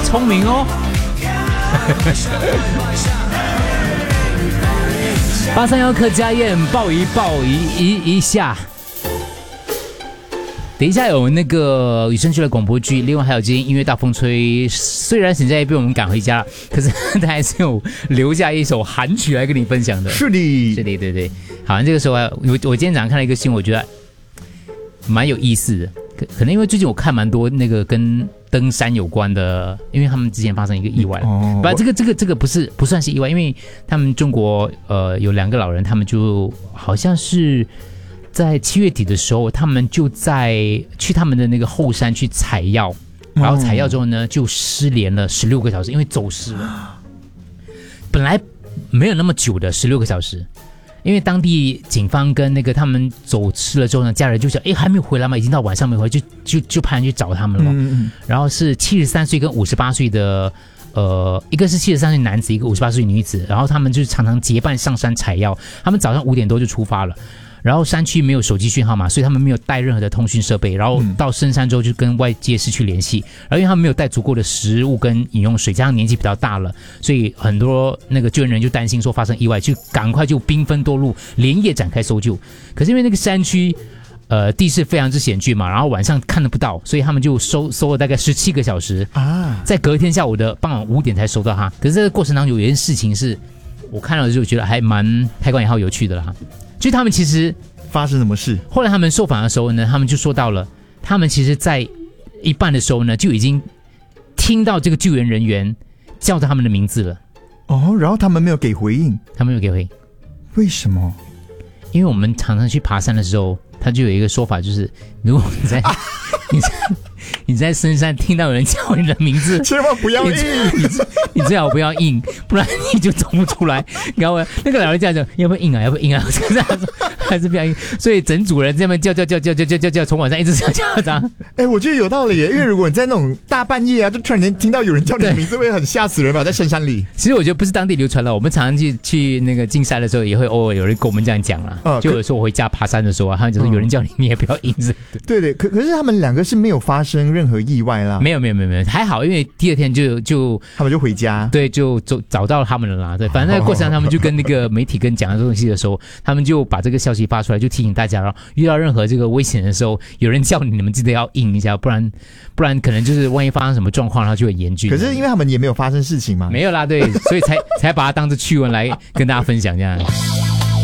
聪明哦。831客家宴，抱一下。等一下有那个与生俱来广播剧，另外还有今天音乐大风吹。虽然现在被我们赶回家，可是他还是有留下一首韩曲来跟你分享的。 是的， 对。好，这个时候我今天早上看了一个新闻，我觉得蛮有意思的。可能因为最近我看蛮多那个跟登山有关的，因为他们之前发生一个意外了。这个不算是意外，因为他们中国有2个老人，他们就好像是在7月底的时候，他们就去他们的那个后山去采药，然后采药之后呢，就失联了16个小时，因为走失了。本来没有那么久的16个小时。因为当地警方跟那个他们走失了之后呢，家人就想，还没有回来吗？已经到晚上没回来，就派人去找他们了。然后是73岁跟58岁的，一个是73岁男子，一个58岁女子，然后他们就是常常结伴上山采药。他们早上5点多就出发了。然后山区没有手机讯号嘛，所以他们没有带任何的通讯设备。然后到深山之后就跟外界失去联系。然后因为他们没有带足够的食物跟饮用水，加上年纪比较大了，所以很多那个救援人就担心说发生意外，就赶快就兵分多路，连夜展开搜救。可是因为那个山区地势非常之险峻嘛，然后晚上看得不到，所以他们就搜了大概17个小时啊，在隔天下午的傍晚5点才搜到他。可是这个过程当中有一件事情是我看了就觉得还蛮开关也好有趣的啦。就他们其实发生什么事？后来他们受访的时候呢，他们就说到了，他们其实在一半的时候呢，就已经听到这个救援人员叫着他们的名字了。 然后他们没有给回应。为什么？ 因为我们常常去爬山的时候，他就有一个说法，就是如果你在深山听到有人叫你的名字， 千万不要应， 你最好不要应，不然你就走不出来。然后那个老人家讲要不要应啊，还是不要应。所以整组人这边叫，从晚上一直叫。 我觉得有道理耶，因为如果你在那种大半夜啊，就突然间听到有人叫你的名字，会很吓死人吧？在深山里。 其实我觉得不是当地流传了，我们常常去那个进山的时候，也会偶尔有人跟我们这样讲啦。就有时候我回家爬山的时候啊，他们就是有人叫你也不要应。 对，可是他们2个是没有发生任何意外啦。 没有，还好，因为第2天就他们就回家。 对，就找到他们了啦。对，反正那个过程他们就跟那个媒体跟讲的东西的时候，他们就把这个消息发出来，就提醒大家，然后遇到任何这个危险的时候，有人叫你们记得要应一下，不然可能就是万一发生什么状况，然后就很严峻。 可是因为他们也没有发生事情嘛。 没有啦，对，所以才把它当作趣闻来跟大家分享这样。